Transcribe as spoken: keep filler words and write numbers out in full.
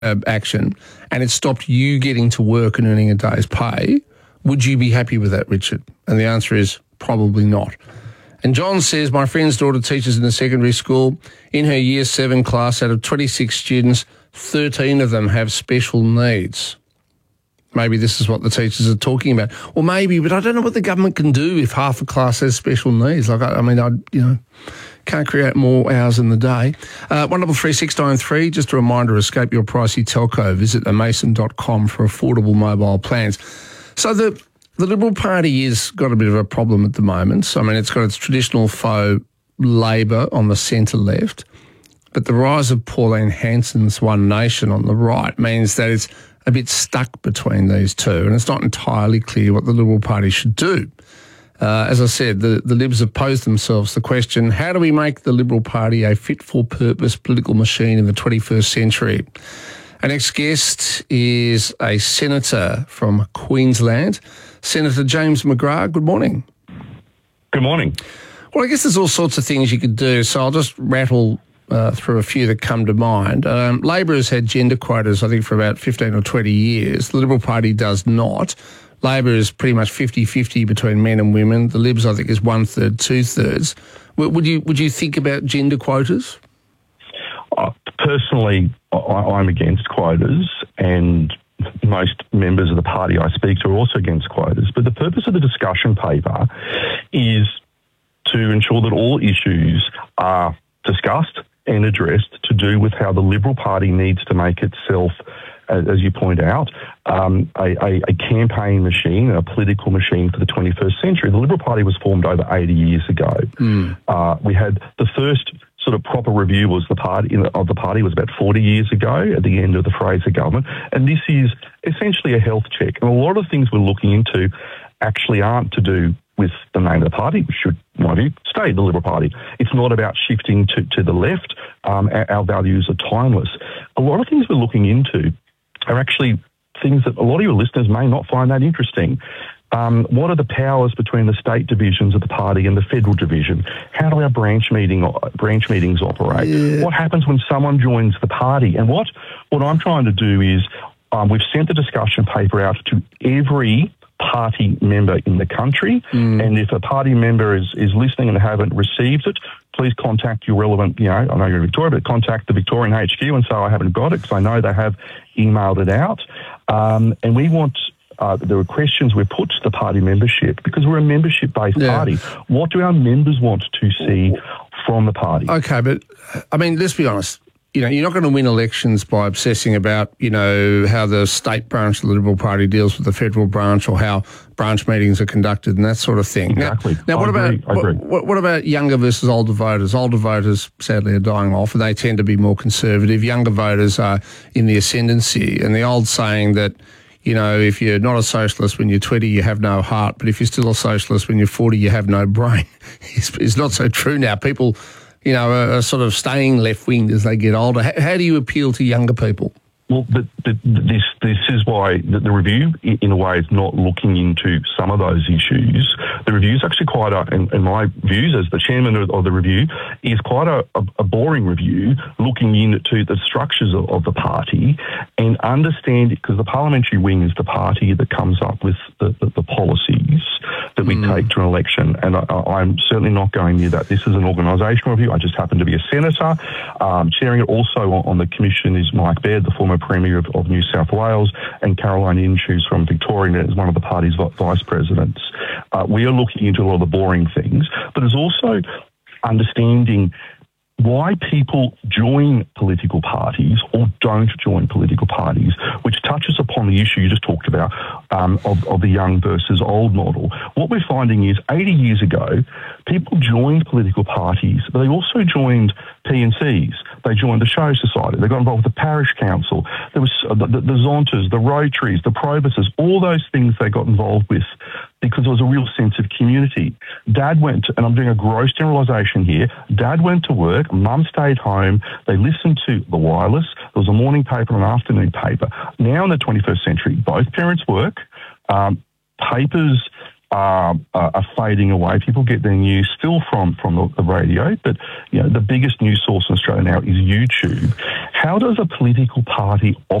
uh, action and it stopped you getting to work and earning a day's pay, would you be happy with that, Richard? And the answer is probably not. And John says, my friend's daughter teaches in a secondary school. In her year seven class, out of twenty-six students, thirteen of them have special needs. Maybe this is what the teachers are talking about. Or maybe, but I don't know what the government can do if half a class has special needs. Like, I, I mean, I, you know, can't create more hours in the day. Uh, one double three six nine three, just a reminder, escape your pricey telco. Visit a mason dot com for affordable mobile plans. So the the Liberal Party has got a bit of a problem at the moment. So, I mean, it's got its traditional foe Labor on the centre-left, but the rise of Pauline Hanson's One Nation on the right means that it's a bit stuck between these two, and it's not entirely clear what the Liberal Party should do. Uh, as I said, the, the Libs have posed themselves the question, how do we make the Liberal Party a fit-for-purpose political machine in the twenty-first century? Our next guest is a senator from Queensland, Senator James McGrath. Good morning. Good morning. Well, I guess there's all sorts of things you could do, so I'll just rattle uh, through a few that come to mind. Um, Labor has had gender quotas, I think, for about fifteen or twenty years. The Liberal Party does not. Labor is pretty much fifty-fifty between men and women. The Libs, I think, is one-third, two-thirds. Would you, would you think about gender quotas? Uh, personally, I, I'm against quotas, and most members of the party I speak to are also against quotas. But the purpose of the discussion paper is to ensure that all issues are discussed and addressed to do with how the Liberal Party needs to make itself, as you point out, um, a, a, a campaign machine, a political machine for the twenty-first century. The Liberal Party was formed over eighty years ago. Mm. Uh, we had the first sort of proper review was the party of the party was about forty years ago at the end of the Fraser government, and this is essentially a health check. And a lot of things we're looking into actually aren't to do with the name of the party, which should, in my view, stay the Liberal Party. It's not about shifting to, to the left. Um, our, our values are timeless. A lot of things we're looking into are actually things that a lot of your listeners may not find that interesting. Um, what are the powers between the state divisions of the party and the federal division? How do our branch meeting branch meetings operate? Yeah. What happens when someone joins the party? And what, what I'm trying to do is um, we've sent the discussion paper out to every party member in the country, mm. and if a party member is, is listening and haven't received it, please contact your relevant, you know, I know you're in Victoria, but contact the Victorian H Q and say I haven't got it, because I know they have emailed it out. Um, and we want, uh, there are questions we put to the party membership, because we're a membership-based yeah. party. What do our members want to see from the party? Okay, but, I mean, let's be honest. You know, you're not going to win elections by obsessing about, you know, how the state branch of the Liberal Party deals with the federal branch, or how branch meetings are conducted and that sort of thing. Exactly. Now, now what I about agree. What, what about younger versus older voters? Older voters, sadly, are dying off, and they tend to be more conservative. Younger voters are in the ascendancy, and the old saying that, you know, if you're not a socialist when you're twenty, you have no heart, but if you're still a socialist when you're forty, you have no brain, is, is not so true now. People, you know, are, are sort of staying left-winged as they get older. How, how do you appeal to younger people? Well, but, but this this is why the, the review, in a way, is not looking into some of those issues. The review is actually quite a, in, in my views as the chairman of, of the review, is quite a, a, a boring review, looking into the structures of, of the party and understanding, because the parliamentary wing is the party that comes up with the, the, the policies that we mm. take to an election. And I, I'm certainly not going near that. This is an organisational review. I just happen to be a senator. Um, chairing it also on, on the commission is Mike Baird, the former Premier of, of New South Wales, and Caroline Inch, who's from Victoria, is one of the party's vice presidents. Uh, we are looking into a lot of the boring things, but there's also understanding why people join political parties or don't join political parties, which touches upon the issue you just talked about um, of, of the young versus old model. What we're finding is eighty years ago, people joined political parties, but they also joined P N Cs. They joined the Show Society. They got involved with the Parish Council. There was uh, the, the, the Zontas, the Rotaries, the Probuses, all those things they got involved with because there was a real sense of community. Dad went, and I'm doing a gross generalisation here, Dad went to work, Mum stayed home, they listened to the wireless, there was a morning paper and an afternoon paper. Now in the twenty-first century, both parents work, um, papers are, uh, are fading away. People get their news still from, from the, the radio, but you know, the biggest news source in Australia now is YouTube. How does a political party